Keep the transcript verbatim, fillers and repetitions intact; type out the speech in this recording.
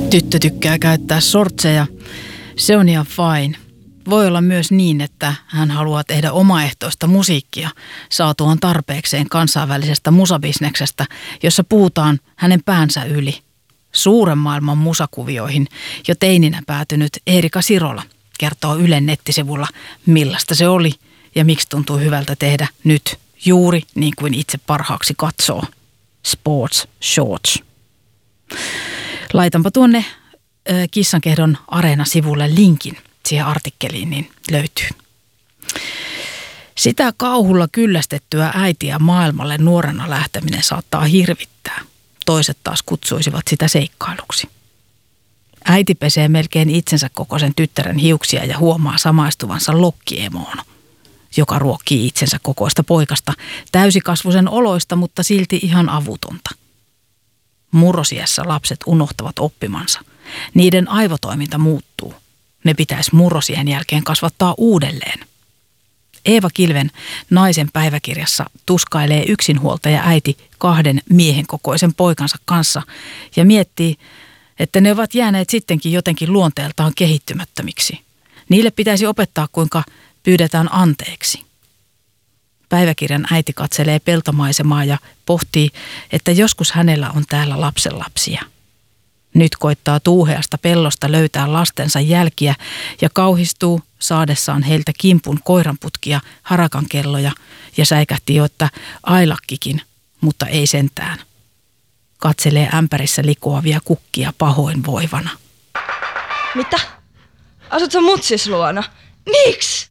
Tyttö tykkää käyttää sortseja. Se on ihan fine. Voi olla myös niin, että hän haluaa tehdä omaehtoista musiikkia saatuaan tarpeekseen kansainvälisestä musabisneksestä, jossa puhutaan hänen päänsä yli. Suuren maailman musakuvioihin jo teininä päätynyt Eerika Sirola kertoo Ylen nettisivulla, millaista se oli ja miksi tuntuu hyvältä tehdä nyt juuri niin kuin itse parhaaksi katsoo. Sports Shorts. Laitanpa tuonne äh, Kissankehdon Areena-sivulle linkin siihen artikkeliin, niin löytyy. Sitä kauhulla kyllästettyä äitiä maailmalle nuorena lähteminen saattaa hirvittää. Toiset taas kutsuisivat sitä seikkailuksi. Äiti pesee melkein itsensä kokoisen tyttären hiuksia ja huomaa samaistuvansa lokkiemoon, joka ruokkii itsensä kokoista poikasta täysikasvuisen oloista, mutta silti ihan avutonta. Murrosiässä lapset unohtavat oppimansa. Niiden aivotoiminta muuttuu. Ne pitäisi murrosien jälkeen kasvattaa uudelleen. Eeva Kilven Naisen päiväkirjassa tuskailee yksinhuoltaja äiti kahden miehen kokoisen poikansa kanssa ja miettii, että ne ovat jääneet sittenkin jotenkin luonteeltaan kehittymättömiksi. Niille pitäisi opettaa, kuinka pyydetään anteeksi. Päiväkirjan äiti katselee peltomaisemaa ja pohtii, että joskus hänellä on täällä lapsenlapsia. Nyt koittaa tuuheasta pellosta löytää lastensa jälkiä ja kauhistuu saadessaan heiltä kimpun koiranputkia, harakankelloja ja säikähti jo, että ailakkikin, mutta ei sentään. Katselee ämpärissä likoavia kukkia pahoin voivana. Mitä? Asut sä mutsis luona? Miksi?